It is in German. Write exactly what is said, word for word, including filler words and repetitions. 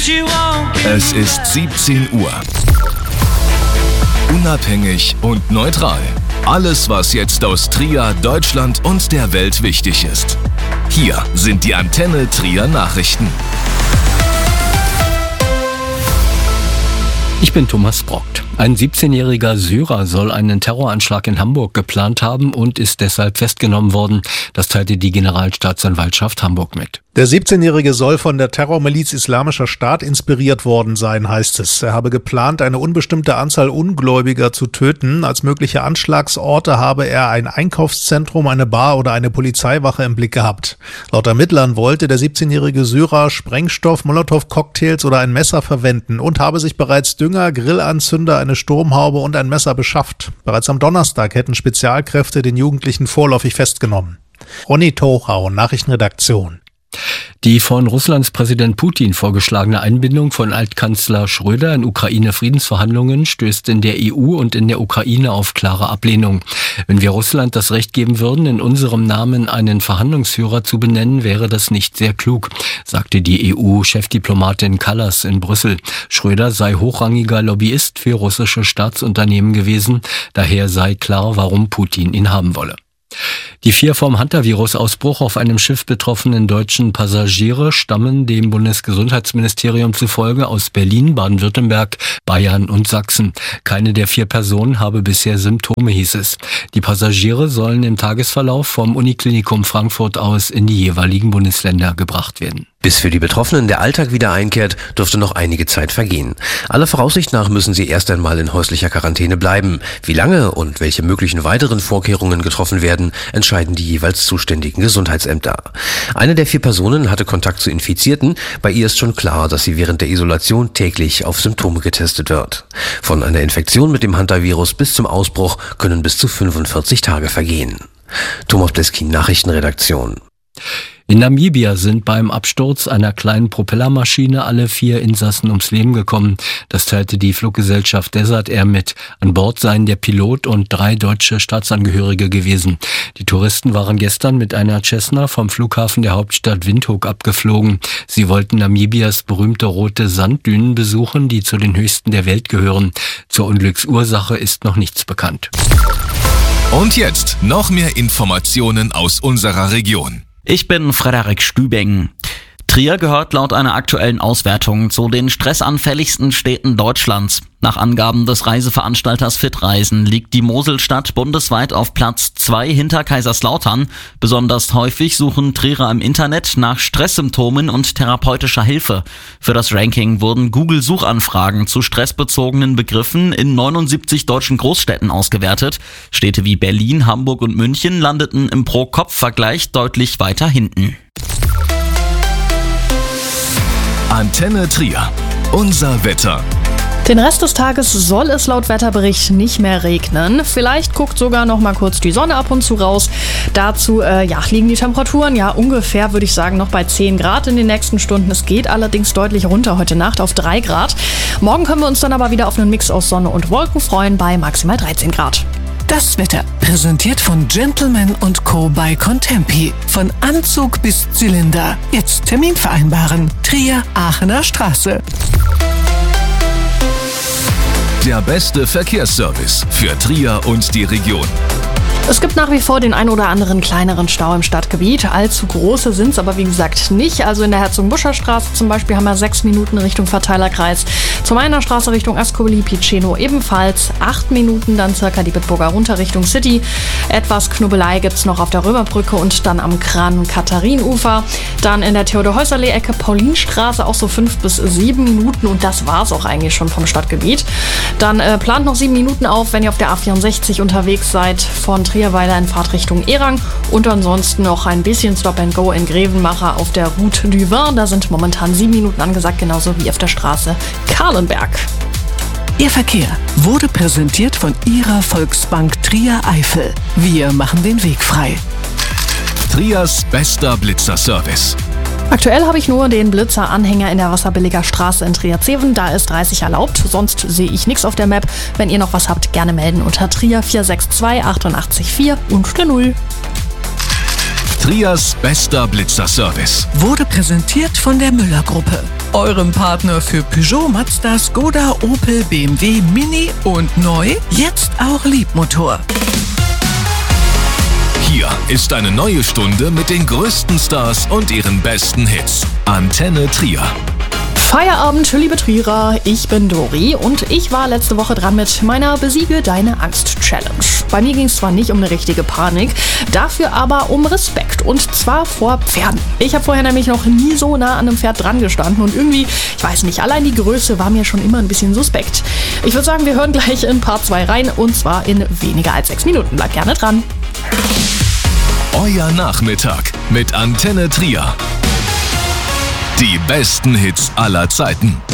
Es ist siebzehn Uhr. Unabhängig und neutral. Alles, was jetzt aus Trier, Deutschland und der Welt wichtig ist. Hier sind die Antenne Trier Nachrichten. Ich bin Thomas Brockt. Ein siebzehnjähriger Syrer soll einen Terroranschlag in Hamburg geplant haben und ist deshalb festgenommen worden. Das teilte die Generalstaatsanwaltschaft Hamburg mit. Der siebzehnjährige soll von der Terrormiliz Islamischer Staat inspiriert worden sein, heißt es. Er habe geplant, eine unbestimmte Anzahl Ungläubiger zu töten. Als mögliche Anschlagsorte habe er ein Einkaufszentrum, eine Bar oder eine Polizeiwache im Blick gehabt. Laut Ermittlern wollte der siebzehnjährige Syrer Sprengstoff, Molotow-Cocktails oder ein Messer verwenden und habe sich bereits Dünger, Grillanzünder, eine Sturmhaube und ein Messer beschafft. Bereits am Donnerstag hätten Spezialkräfte den Jugendlichen vorläufig festgenommen. Ronny Tochau, Nachrichtenredaktion. Die von Russlands Präsident Putin vorgeschlagene Einbindung von Altkanzler Schröder in Ukraine-Friedensverhandlungen stößt in der E U und in der Ukraine auf klare Ablehnung. Wenn wir Russland das Recht geben würden, in unserem Namen einen Verhandlungsführer zu benennen, wäre das nicht sehr klug, sagte die E U-Chefdiplomatin Kallas in Brüssel. Schröder sei hochrangiger Lobbyist für russische Staatsunternehmen gewesen, daher sei klar, warum Putin ihn haben wolle. Die vier vom Hantavirus-Ausbruch auf einem Schiff betroffenen deutschen Passagiere stammen dem Bundesgesundheitsministerium zufolge aus Berlin, Baden-Württemberg, Bayern und Sachsen. Keine der vier Personen habe bisher Symptome, hieß es. Die Passagiere sollen im Tagesverlauf vom Uniklinikum Frankfurt aus in die jeweiligen Bundesländer gebracht werden. Bis für die Betroffenen der Alltag wieder einkehrt, dürfte noch einige Zeit vergehen. Aller Voraussicht nach müssen sie erst einmal in häuslicher Quarantäne bleiben. Wie lange und welche möglichen weiteren Vorkehrungen getroffen werden, entscheiden die jeweils zuständigen Gesundheitsämter. Eine der vier Personen hatte Kontakt zu Infizierten. Bei ihr ist schon klar, dass sie während der Isolation täglich auf Symptome getestet wird. Von einer Infektion mit dem Hantavirus bis zum Ausbruch können bis zu fünfundvierzig Tage vergehen. Thomas Bleskin, Nachrichtenredaktion. In Namibia sind beim Absturz einer kleinen Propellermaschine alle vier Insassen ums Leben gekommen. Das teilte die Fluggesellschaft Desert Air mit. An Bord seien der Pilot und drei deutsche Staatsangehörige gewesen. Die Touristen waren gestern mit einer Cessna vom Flughafen der Hauptstadt Windhoek abgeflogen. Sie wollten Namibias berühmte rote Sanddünen besuchen, die zu den höchsten der Welt gehören. Zur Unglücksursache ist noch nichts bekannt. Und jetzt noch mehr Informationen aus unserer Region. Ich bin Frederik Stübing. Trier gehört laut einer aktuellen Auswertung zu den stressanfälligsten Städten Deutschlands. Nach Angaben des Reiseveranstalters Fitreisen liegt die Moselstadt bundesweit auf Platz zwei hinter Kaiserslautern. Besonders häufig suchen Trierer im Internet nach Stresssymptomen und therapeutischer Hilfe. Für das Ranking wurden Google-Suchanfragen zu stressbezogenen Begriffen in neunundsiebzig deutschen Großstädten ausgewertet. Städte wie Berlin, Hamburg und München landeten im Pro-Kopf-Vergleich deutlich weiter hinten. Antenne Trier. Unser Wetter. Den Rest des Tages soll es laut Wetterbericht nicht mehr regnen. Vielleicht guckt sogar noch mal kurz die Sonne ab und zu raus. Dazu äh, ja, liegen die Temperaturen ja ungefähr, würde ich sagen, noch bei zehn Grad in den nächsten Stunden. Es geht allerdings deutlich runter heute Nacht auf drei Grad. Morgen können wir uns dann aber wieder auf einen Mix aus Sonne und Wolken freuen bei maximal dreizehn Grad. Das Wetter, präsentiert von Gentleman und Co. bei Contempi. Von Anzug bis Zylinder. Jetzt Termin vereinbaren. Trier, Aachener Straße. Der beste Verkehrsservice für Trier und die Region. Es gibt nach wie vor den ein oder anderen kleineren Stau im Stadtgebiet. Allzu große sind es aber wie gesagt nicht. Also in der Herzogenbusscher Straße zum Beispiel haben wir sechs Minuten Richtung Verteilerkreis. Zur Meiner Straße Richtung Ascoli Piceno ebenfalls acht Minuten, dann circa die Bitburger runter Richtung City. Etwas Knubbelei gibt's noch auf der Römerbrücke und dann am Kran-Katharinufer. Dann in der Theodor-Häuserle-Ecke Paulinstraße auch so fünf bis sieben Minuten und das war's auch eigentlich schon vom Stadtgebiet. Dann äh, plant noch sieben Minuten auf, wenn ihr auf der A vierundsechzig unterwegs seid von Trierweiler in Fahrtrichtung Erang und ansonsten noch ein bisschen Stop and Go in Grevenmacher auf der Route du Vin. Da sind momentan sieben Minuten angesagt, genauso wie auf der Straße Kahlenberg. Ihr Verkehr wurde präsentiert von Ihrer Volksbank Trier-Eifel. Wir machen den Weg frei. Triers bester Blitzerservice. Aktuell habe ich nur den Blitzer-Anhänger in der Wasserbilliger Straße in Trier-Zeven. Da ist dreißig erlaubt, sonst sehe ich nichts auf der Map. Wenn ihr noch was habt, gerne melden unter Trier vier sechs zwei acht acht vier und der null. Trias bester Blitzerservice. Wurde präsentiert von der Müller-Gruppe, eurem Partner für Peugeot, Mazda, Skoda, Opel, B M W, Mini und neu, jetzt auch Liebmotor. Hier ist eine neue Stunde mit den größten Stars und ihren besten Hits. Antenne Trier. Feierabend, liebe Trierer, ich bin Dori und ich war letzte Woche dran mit meiner Besiege deine Angst-Challenge. Bei mir ging es zwar nicht um eine richtige Panik, dafür aber um Respekt und zwar vor Pferden. Ich habe vorher nämlich noch nie so nah an einem Pferd dran gestanden und irgendwie, ich weiß nicht, allein die Größe war mir schon immer ein bisschen suspekt. Ich würde sagen, wir hören gleich in Part zwei rein und zwar in weniger als sechs Minuten. Bleibt gerne dran. Euer Nachmittag mit Antenne Trier. Die besten Hits aller Zeiten.